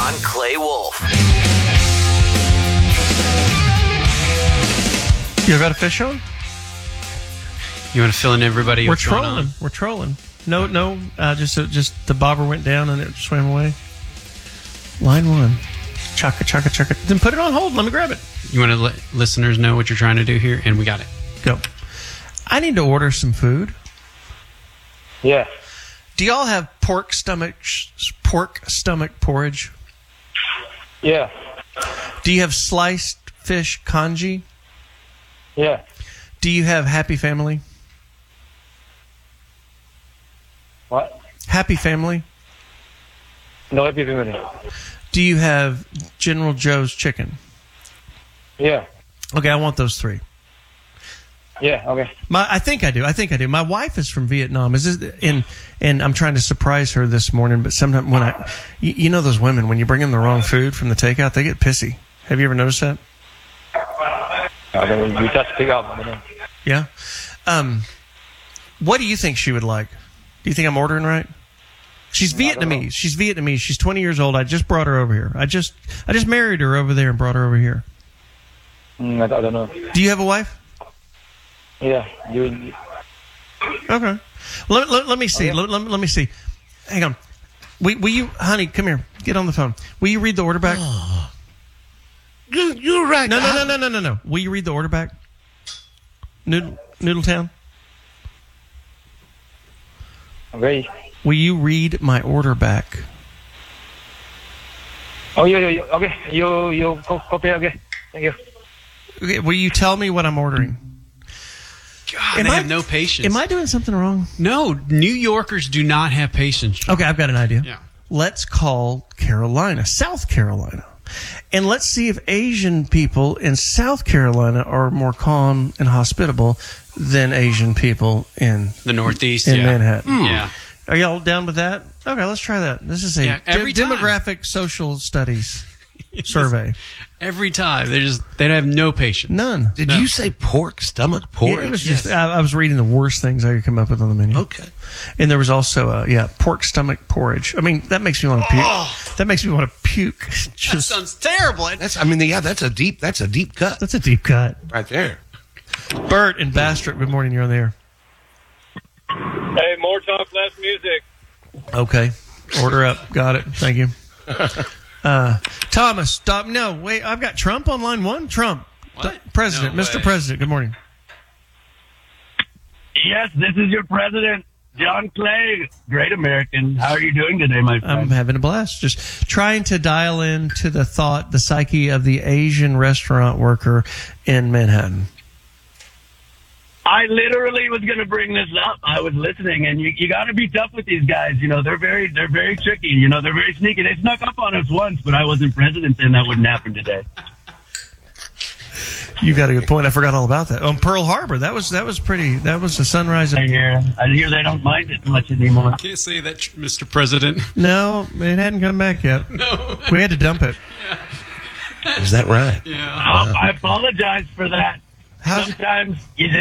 John Clay Wolf. You ever got a fish on? You want to fill in everybody? We're trolling. We're trolling. No. Just the bobber went down and it swam away. Line one. Chaka. Then put it on hold. Let me grab it. You want to let listeners know what you're trying to do here? And we got it. Go. I need to order some food. Yeah. Do y'all have pork stomach porridge? Yeah. Do you have sliced fish congee? Yeah. Do you have Happy Family? What? Happy Family? No Happy Family. Do you have General Joe's chicken? Yeah. Okay, I want those three. Yeah, okay. I think I do. My wife is from Vietnam. And I'm trying to surprise her this morning, but sometimes when you know those women, when you bring them the wrong food from the takeout, they get pissy. Have you ever noticed that? We just pick up. Yeah. What do you think she would like? Do you think I'm ordering right? She's Vietnamese. She's Vietnamese. She's 20 years old. I just brought her over here. I just married her over there and brought her over here. I don't know. Do you have a wife? Yeah. Okay. Let me see. Okay. Let me see. Hang on. Will you, honey, come here. Get on the phone. Will you read the order back? Oh. You're right. No. Will you read the order back? Noodletown? Okay. Will you read my order back? Oh, yeah. Okay. You copy. Okay. Thank you. Okay, will you tell me what I'm ordering? God, they have no patience. Am I doing something wrong? No, New Yorkers do not have patience. Okay, I've got an idea. Yeah. Let's call South Carolina. And let's see if Asian people in South Carolina are more calm and hospitable than Asian people in the Northeast, in Manhattan. Yeah. Are y'all down with that? Okay, let's try that. This is a demographic social studies survey. Every time. They have no patience. None. Did you say pork stomach porridge? Yeah, it was just, I was reading the worst things I could come up with on the menu. Okay. And there was also, pork stomach porridge. I mean, that makes me want to puke. That makes me want to puke. That sounds terrible. That's a deep cut. That's a deep cut. Right there. Bert in Bastrop, good morning. You're on the air. Hey, more talk, less music. Okay. Order up. Got it. Thank you. Thomas, stop. No, wait. I've got Trump on line one. Trump. President. No Mr. way. President, good morning. Yes, this is your president, John Clay. Great American. How are you doing today, my friend? I'm having a blast. Just trying to dial into the psyche of the Asian restaurant worker in Manhattan. I literally was going to bring this up. I was listening, and you got to be tough with these guys. You know, they're very tricky. You know, they're very sneaky. They snuck up on us once, but I wasn't president then. That wouldn't happen today. You got a good point. I forgot all about that. On Pearl Harbor, that was the sunrise. I hear they don't mind it much anymore. Can't say that, Mr. President. No, it hadn't come back yet. No. We had to dump it. Is that right? Yeah. I apologize for that. Sometimes you